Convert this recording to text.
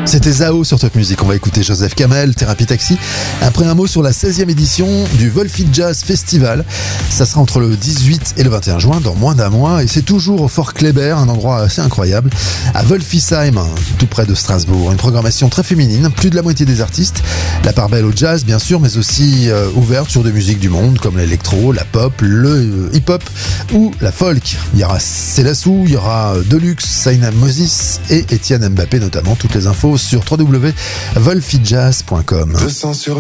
C'était Zao sur Top Music. On va écouter Joseph Kamel, Thérapie Taxi. Après un mot sur la 16e édition du Wölfit Jazz Festival. Ça sera entre le 18 et le 21 juin, dans moins d'un mois. Et c'est toujours au Fort Kléber, un endroit assez incroyable, à Wolfisheim, tout près de Strasbourg. Une programmation très féminine, plus de la moitié des artistes. La part belle au jazz, bien sûr, mais aussi ouverte sur des musiques du monde, comme l'électro, la pop, le hip-hop ou la folk. Il y aura Célassou, il y aura Deluxe, Saïna Moses et Étienne Mbappé notamment. Toutes les infos sur www.wolfitjazz.com.